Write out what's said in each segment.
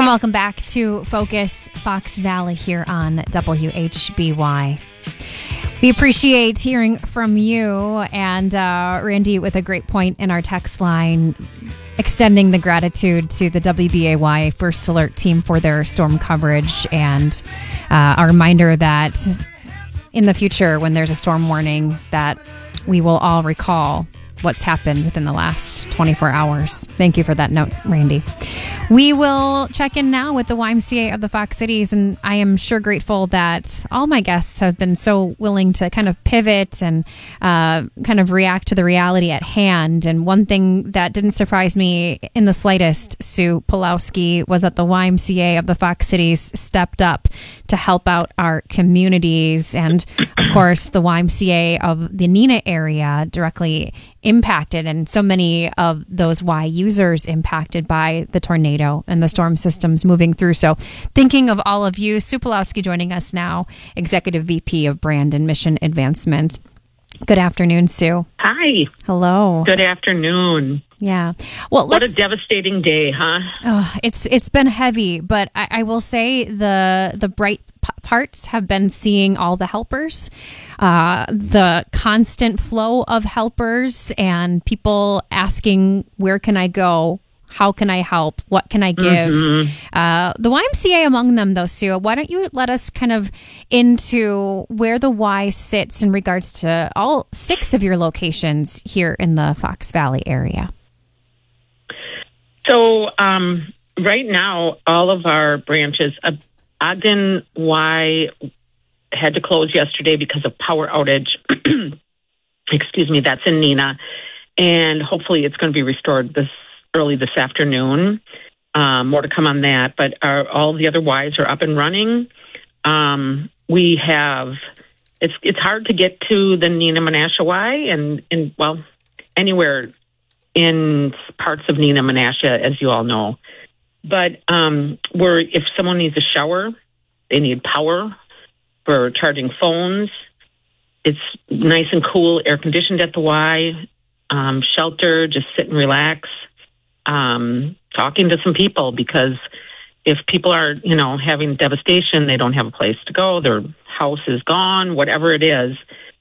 welcome back to Focus Fox Valley here on WHBY. We appreciate hearing from you, and Randy with a great point in our text line, extending the gratitude to the WBAY First Alert team for their storm coverage, and a reminder that in the future when there's a storm warning that we will all recall what's happened within the last 24 hours. Thank you for that note, Randy. We will check in now with the YMCA of the Fox Cities, and I am sure grateful that all my guests have been so willing to kind of pivot and kind of react to the reality at hand. And one thing that didn't surprise me in the slightest, Sue Pulowski, was that the YMCA of the Fox Cities stepped up to help out our communities. And of course, the YMCA of the Neenah area directly impacted, and so many of those Y users impacted by the tornado and the storm systems moving through. So thinking of all of you, Sue Pulowski joining us now, Executive VP of Brand and Mission Advancement. Good afternoon, Sue. Hi. Hello. Good afternoon. Yeah. Well, what a devastating day, huh? It's been heavy, but I will say the bright parts have been seeing all the helpers, the constant flow of helpers, and people asking, where can I go? How can I help? What can I give? The YMCA among them, though, Sue, why don't you let us kind of into where the Y sits in regards to all 6 of your locations here in the Fox Valley area? So right now, all of our branches, Ogden Y had to close yesterday because of power outage. Excuse me, that's in Neenah. And hopefully it's going to be restored early this afternoon. More to come on that. But all the other Ys are up and running. We have, it's hard to get to the Neenah Menasha Y and well, anywhere in parts of Neenah Menasha, as you all know. But if someone needs a shower, they need power for charging phones. It's nice and cool, air conditioned at the Y. Shelter, just sit and relax. Talking to some people, because if people are, having devastation, they don't have a place to go, their house is gone, whatever it is,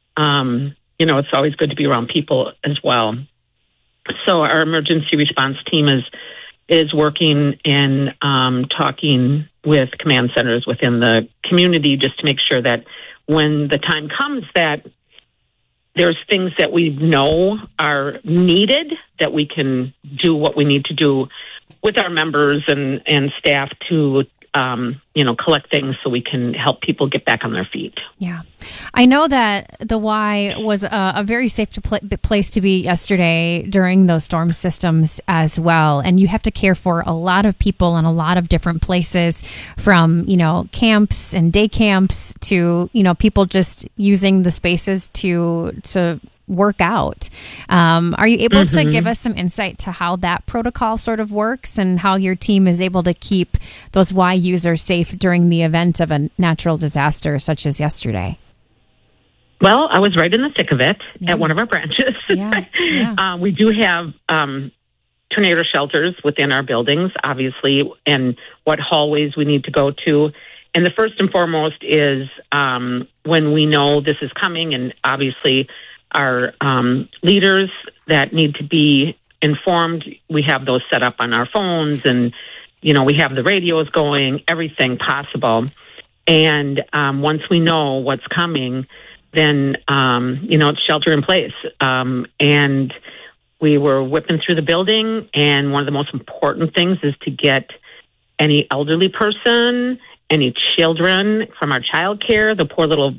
it's always good to be around people as well. So our emergency response team is working and talking with command centers within the community just to make sure that when the time comes that there's things that we know are needed, that we can do what we need to do with our members and staff to, collect things so we can help people get back on their feet. Yeah. I know that the Y was a very safe place to be yesterday during those storm systems as well. And you have to care for a lot of people in a lot of different places, from, camps and day camps to, people just using the spaces to work out. Are you able to give us some insight to how that protocol sort of works and how your team is able to keep those Y users safe during the event of a natural disaster such as yesterday? Well, I was right in the thick of it at one of our branches. We do have tornado shelters within our buildings, obviously, and what hallways we need to go to. And the first and foremost is when we know this is coming, and obviously our leaders that need to be informed, we have those set up on our phones, and, we have the radios going, everything possible. And once we know what's coming, then, it's shelter in place. And we were whipping through the building, and one of the most important things is to get any elderly person, any children from our child care. The poor little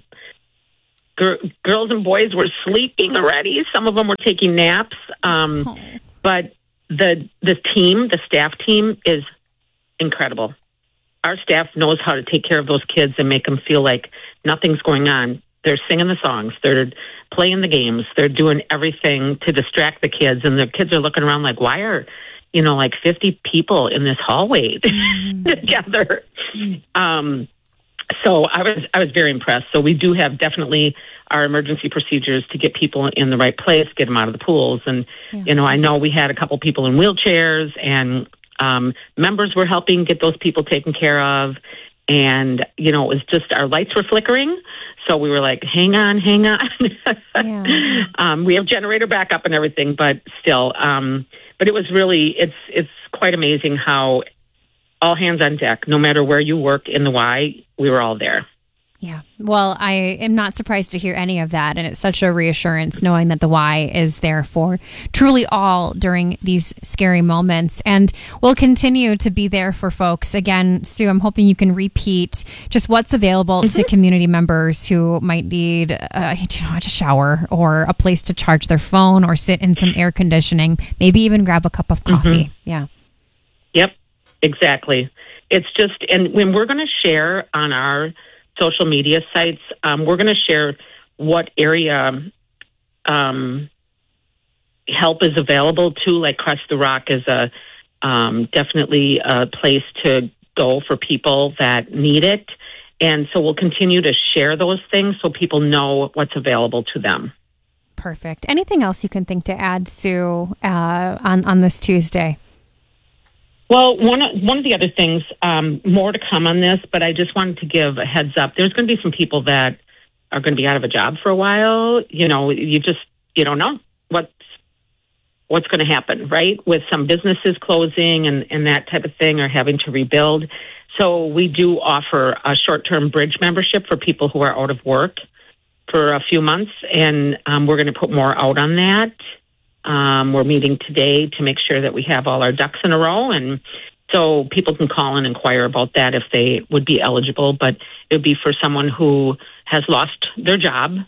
girls and boys were sleeping already. Some of them were taking naps. But the staff team is incredible. Our staff knows how to take care of those kids and make them feel like nothing's going on. They're singing the songs. They're playing the games. They're doing everything to distract the kids. And the kids are looking around like, why are, 50 people in this hallway together? So I was very impressed. So we do have definitely our emergency procedures to get people in the right place, get them out of the pools. And, I know we had a couple people in wheelchairs, and members were helping get those people taken care of. And, it was just our lights were flickering. So we were like, hang on. Yeah. We have generator backup and everything, but still. But it was really, it's quite amazing how all hands on deck, no matter where you work in the Y, we were all there. Yeah. Well, I am not surprised to hear any of that. And it's such a reassurance knowing that the Y is there for truly all during these scary moments. And we'll continue to be there for folks. Again, Sue, I'm hoping you can repeat just what's available to community members who might need a shower or a place to charge their phone or sit in some air conditioning, maybe even grab a cup of coffee. Yeah. Yep, exactly. It's just, and when we're going to share on our social media sites, we're going to share what area help is available to, like Crest the Rock is definitely a place to go for people that need it. And so we'll continue to share those things so people know what's available to them. Perfect. Anything else you can think to add, Sue, on this Tuesday? Well, one of the other things, more to come on this, but I just wanted to give a heads up. There's going to be some people that are going to be out of a job for a while. You don't know what's going to happen, right? With some businesses closing and that type of thing, or having to rebuild. So we do offer a short-term bridge membership for people who are out of work for a few months, and we're going to put more out on that. We're meeting today to make sure that we have all our ducks in a row, and so people can call and inquire about that if they would be eligible. But it would be for someone who has lost their job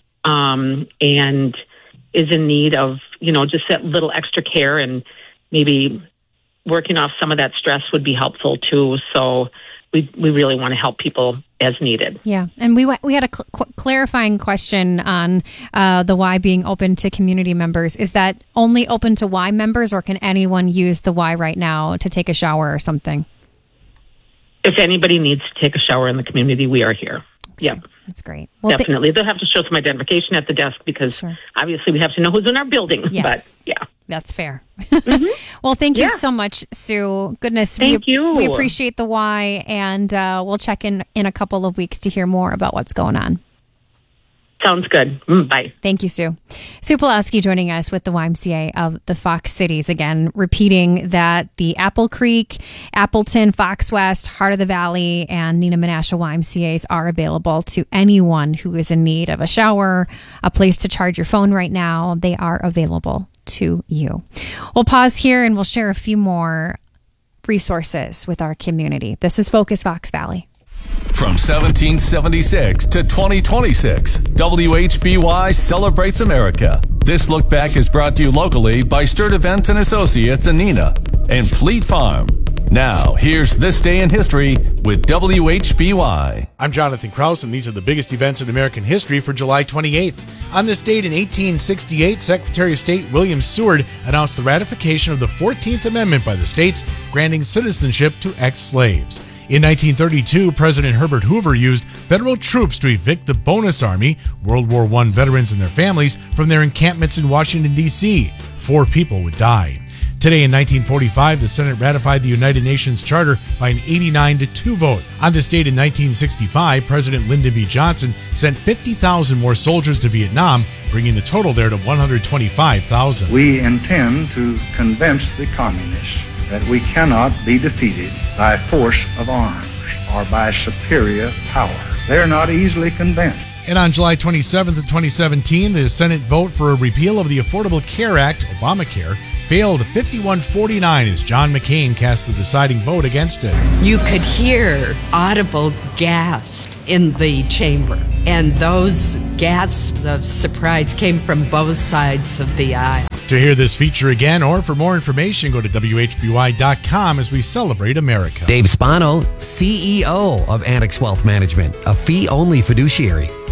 and is in need of, just that little extra care, and maybe working off some of that stress would be helpful too. So we really want to help people as needed. Yeah. And we had a clarifying question on the Y being open to community members. Is that only open to Y members, or can anyone use the Y right now to take a shower or something? If anybody needs to take a shower in the community, we are here. Okay. Yep. That's great. Well, definitely. They'll have to show some identification at the desk because obviously we have to know who's in our building. Yes. But yeah. That's fair. Mm-hmm. Well, thank you so much, Sue. Goodness. Thank you. We appreciate the Y, and we'll check in a couple of weeks to hear more about what's going on. Sounds good. Bye. Thank you, Sue. Sue Pulaski joining us with the YMCA of the Fox Cities. Again, repeating that the Apple Creek, Appleton, Fox West, Heart of the Valley, and Neenah Menasha YMCAs are available to anyone who is in need of a shower, a place to charge your phone right now. They are available to you. We'll pause here and we'll share a few more resources with our community. This is Focus Fox Valley. From 1776 to 2026, WHBY celebrates America. This look back is brought to you locally by Sturt Events and Associates in Neenah and Fleet Farm. Now, here's This Day in History with WHBY. I'm Jonathan Krause, and these are the biggest events in American history for July 28th. On this date in 1868, Secretary of State William Seward announced the ratification of the 14th Amendment by the states, granting citizenship to ex-slaves. In 1932, President Herbert Hoover used federal troops to evict the Bonus Army, World War I veterans and their families, from their encampments in Washington, D.C. 4 people would die. Today in 1945, the Senate ratified the United Nations Charter by an 89-2 vote. On this date in 1965, President Lyndon B. Johnson sent 50,000 more soldiers to Vietnam, bringing the total there to 125,000. We intend to convince the communists that we cannot be defeated by force of arms or by superior power. They're not easily convinced. And on July 27th of 2017, the Senate vote for a repeal of the Affordable Care Act, Obamacare, failed 51-49 as John McCain cast the deciding vote against it. You could hear audible gasps in the chamber, and those gasps of surprise came from both sides of the aisle. To hear this feature again or for more information, go to WHBY.com as we celebrate America. Dave Spano, CEO of Annex Wealth Management, a fee-only fiduciary.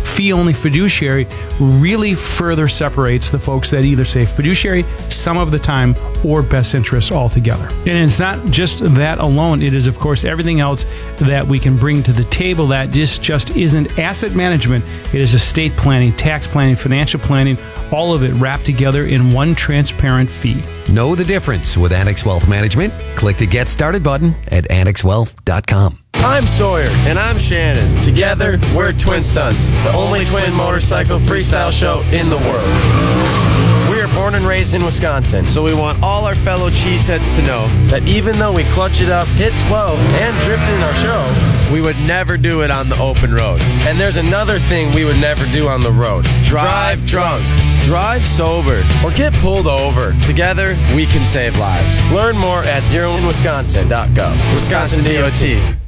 fee-only fiduciary really further separates the folks that either say fiduciary some of the time or best interests altogether. And it's not just that alone. It is, of course, everything else that we can bring to the table that this just isn't asset management. It is estate planning, tax planning, financial planning, all of it wrapped together in one transparent fee. Know the difference with Annex Wealth Management? Click the Get Started button at annexwealth.com. I'm Sawyer, and I'm Shannon. Together, we're Twin Stunts, the only twin motorcycle freestyle show in the world. We are born and raised in Wisconsin, so we want all our fellow cheeseheads to know that even though we clutch it up, hit 12, and drift in our show, we would never do it on the open road. And there's another thing we would never do on the road. Drive drunk. Drive sober. Or get pulled over. Together, we can save lives. Learn more at zeroinwisconsin.gov. Wisconsin DOT.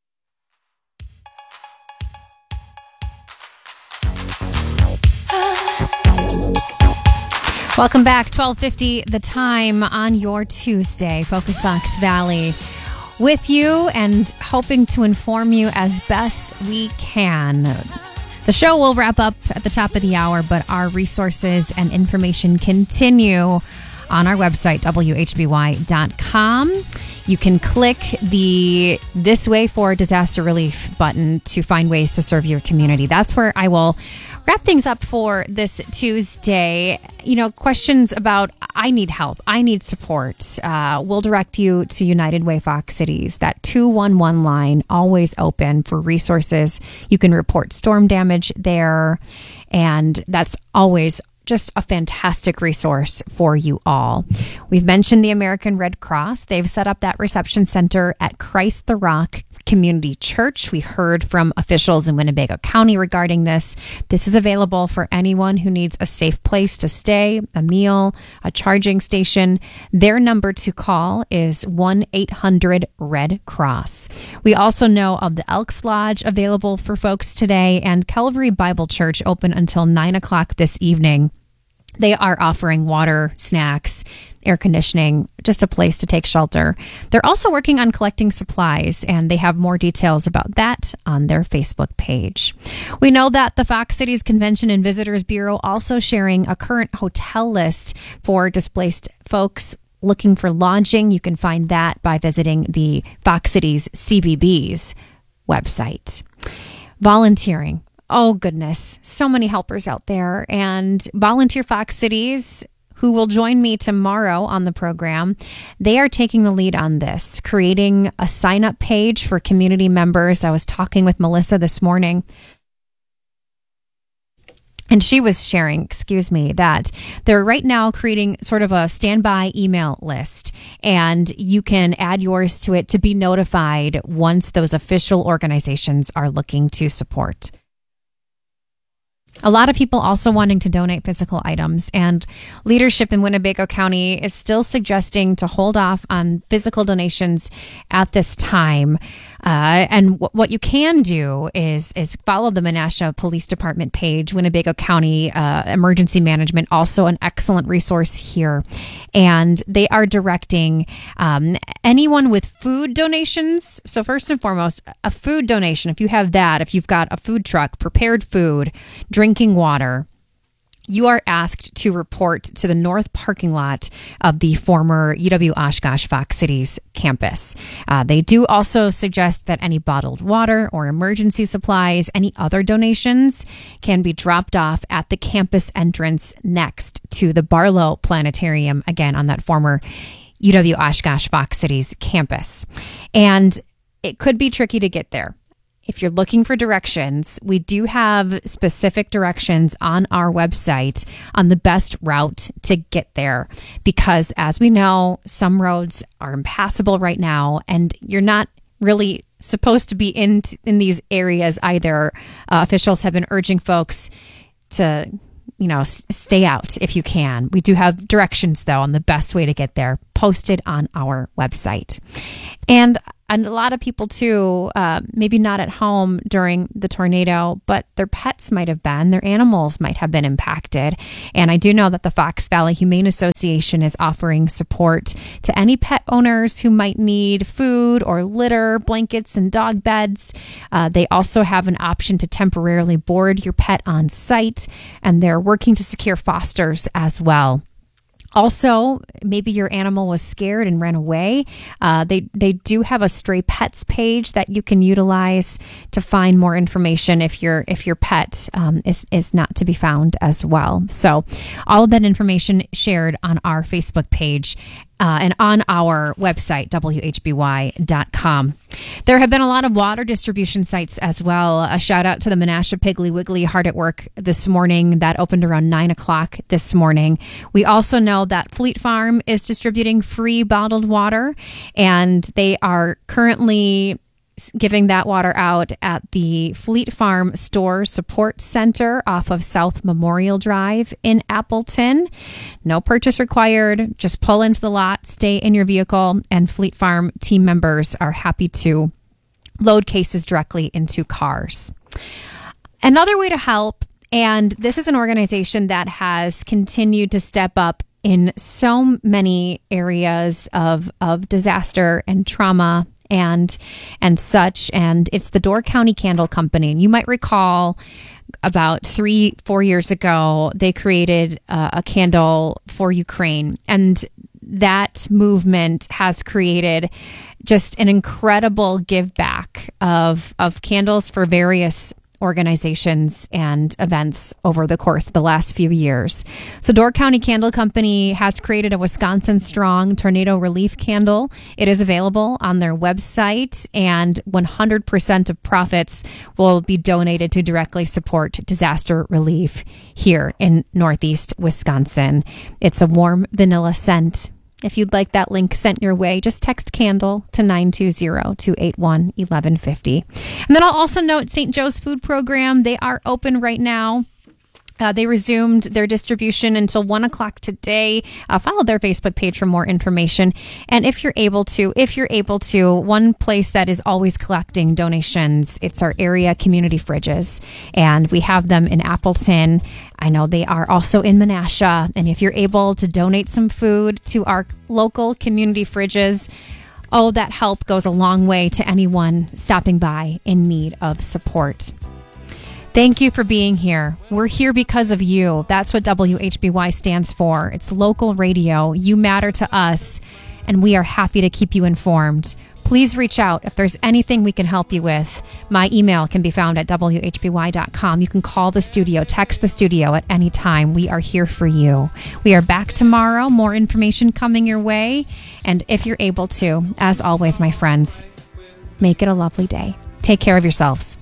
Welcome back. 12:50 the time on your Tuesday. Focus Fox Valley with you and hoping to inform you as best we can. The show will wrap up at the top of the hour, but our resources and information continue on our website, WHBY.com. You can click the This Way for Disaster Relief button to find ways to serve your community. That's where I will wrap things up for this Tuesday. You know, questions about, I need help, I need support. We'll direct you to United Way Fox Cities. That 211 line, always open for resources. You can report storm damage there, and that's always just a fantastic resource for you all. We've mentioned the American Red Cross. They've set up that reception center at Christ the Rock Community Church. We heard from officials in Winnebago County regarding this. This is available for anyone who needs a safe place to stay, a meal, a charging station. Their number to call is 1-800-RED-CROSS. We also know of the Elks Lodge available for folks today, and Calvary Bible Church open until 9 o'clock this evening. They are offering water, snacks, air conditioning, just a place to take shelter. They're also working on collecting supplies, and they have more details about that on their Facebook page. We know that the Fox Cities Convention and Visitors Bureau also sharing a current hotel list for displaced folks looking for lodging. You can find that by visiting the Fox Cities CVB's website. Volunteering. Oh, goodness. So many helpers out there. And Volunteer Fox Cities, who will join me tomorrow on the program, they are taking the lead on this, creating a sign-up page for community members. I was talking with Melissa this morning, and she was sharing, that they're right now creating sort of a standby email list, and you can add yours to it to be notified once those official organizations are looking to support. A lot of people also wanting to donate physical items, and leadership in Winnebago County is still suggesting to hold off on physical donations at this time. And what you can do is follow the Menasha Police Department page, Winnebago County Emergency Management, also an excellent resource here. And they are directing anyone with food donations. So first and foremost, a food donation, if you have that, if you've got a food truck, prepared food, drinking water, you are asked to report to the north parking lot of the former UW-Oshkosh Fox Cities campus. They do also suggest that any bottled water or emergency supplies, any other donations can be dropped off at the campus entrance next to the Barlow Planetarium, again on that former UW-Oshkosh Fox Cities campus. And it could be tricky to get there. If you're looking for directions, we do have specific directions on our website on the best route to get there, because as we know, some roads are impassable right now, and you're not really supposed to be in these areas either. Officials have been urging folks to, stay out if you can. We do have directions, though, on the best way to get there posted on our website. And a lot of people too, maybe not at home during the tornado, but their pets might have been, their animals might have been impacted. And I do know that the Fox Valley Humane Association is offering support to any pet owners who might need food or litter, blankets, and dog beds. They also have an option to temporarily board your pet on site, and they're working to secure fosters as well. Also, maybe your animal was scared and ran away. They do have a stray pets page that you can utilize to find more information if your pet is not to be found as well. So all of that information shared on our Facebook page and on our website, WHBY.com. There have been a lot of water distribution sites as well. A shout out to the Menasha Piggly Wiggly Hard at Work this morning. That opened around 9 o'clock this morning. We also know that Fleet Farm is distributing free bottled water, and they are currently giving that water out at the Fleet Farm Store Support Center off of South Memorial Drive in Appleton. No purchase required. Just pull into the lot, stay in your vehicle, and Fleet Farm team members are happy to load cases directly into cars. Another way to help, and this is an organization that has continued to step up in so many areas of disaster and trauma and such, and it's the Door County Candle Company. And you might recall about 3-4 years ago, they created a candle for Ukraine, and that movement has created just an incredible give back of candles for various organizations and events over the course of the last few years. So Door County Candle Company has created a Wisconsin Strong Tornado Relief Candle. It is available on their website, and 100% of profits will be donated to directly support disaster relief here in Northeast Wisconsin. It's a warm vanilla scent. If you'd like that link sent your way, just text CANDLE to 920-281-1150. And then I'll also note St. Joe's Food Program. They are open right now. They resumed their distribution until 1 o'clock today. Follow their Facebook page for more information. And if you're able to, one place that is always collecting donations, it's our area community fridges. And we have them in Appleton. I know they are also in Menasha. And if you're able to donate some food to our local community fridges, that help goes a long way to anyone stopping by in need of support. Thank you for being here. We're here because of you. That's what WHBY stands for. It's local radio. You matter to us, and we are happy to keep you informed. Please reach out if there's anything we can help you with. My email can be found at WHBY.com. You can call the studio, text the studio at any time. We are here for you. We are back tomorrow. More information coming your way. And if you're able to, as always, my friends, make it a lovely day. Take care of yourselves.